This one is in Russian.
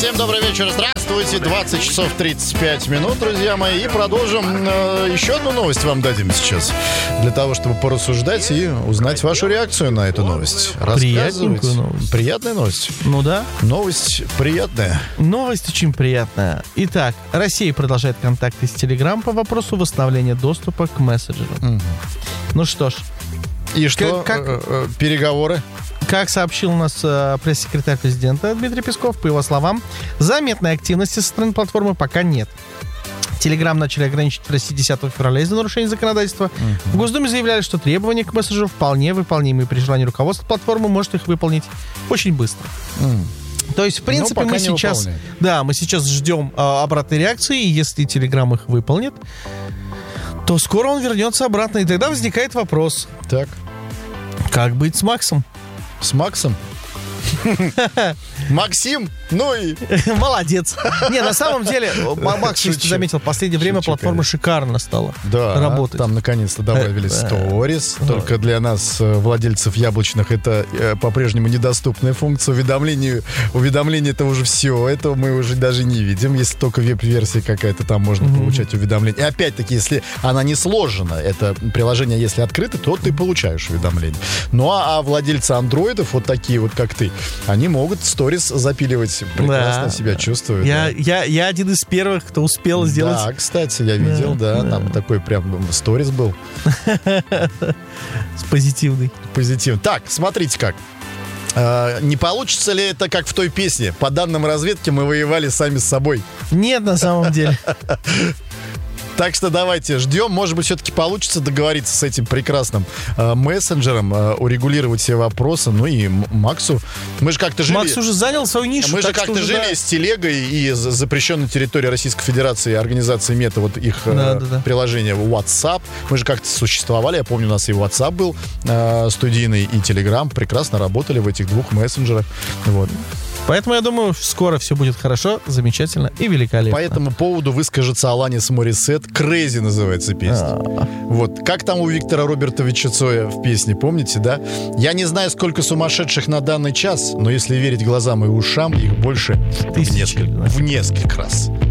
Всем добрый вечер, здравствуйте. 20 часов 35 минут, друзья мои. И продолжим. Еще одну новость вам дадим сейчас. Для того, чтобы порассуждать и узнать вашу реакцию на эту новость. Приятненькую новость. Приятная новость. Ну да. Новость приятная. Новость очень приятная. Итак, Россия продолжает контакты с Telegram по вопросу восстановления доступа к мессенджеру. Ну что ж. И что? Переговоры? Как сообщил у нас пресс-секретарь президента Дмитрий Песков, по его словам, заметной активности со стороны платформы пока нет. Telegram начали ограничивать в России 10 февраля из-за нарушения законодательства. В Госдуме заявляли, что требования к мессенджеру вполне выполнимы, и при желании руководства платформы может их выполнить очень быстро. То есть, в принципе, мы сейчас ждем обратной реакции, и если Telegram их выполнит, то скоро он вернется обратно, и тогда возникает вопрос. Так. Как быть с Максом? С Максом? Максим, ну и... Молодец. Не, на самом деле, Макс, если ты заметил, в последнее время платформа шикарно стала работать. Там наконец-то добавили сторис. Только для нас, владельцев яблочных, это по-прежнему недоступная функция. Уведомление это уже все. Это мы уже даже не видим. Если только веб-версия какая-то, там можно получать уведомления. И опять-таки, если она не сложена, это приложение, если открыто, то ты получаешь уведомления. Ну а владельцы андроидов, вот такие вот, как ты, они могут сторис запиливать. Прекрасно себя чувствуют. Я один из первых, кто успел сделать. Да, кстати, я видел, там такой прям сторис был. С позитивный. Позитивный. Так, смотрите как. Не получится ли это, как в той песне? По данным разведки, мы воевали сами с собой. Нет, на самом деле. Так что давайте ждем. Может быть, все-таки получится договориться с этим прекрасным мессенджером, урегулировать все вопросы. Ну и Максу. Мы же как-то жили... Макс уже занял свою нишу. Мы же как-то жили с телегой и запрещенной территории Российской Федерации организации Мета, вот их приложение WhatsApp. Мы же как-то существовали. Я помню, у нас и WhatsApp был студийный, и Telegram. Прекрасно работали в этих двух мессенджерах. Вот. Поэтому, я думаю, скоро все будет хорошо, замечательно и великолепно. По этому поводу выскажется Аланис Морисет. «Crazy» называется песня. Вот. Как там у Виктора Робертовича Цоя в песне, помните, да? «Я не знаю, сколько сумасшедших на данный час, но если верить глазам и ушам, их больше в несколько раз».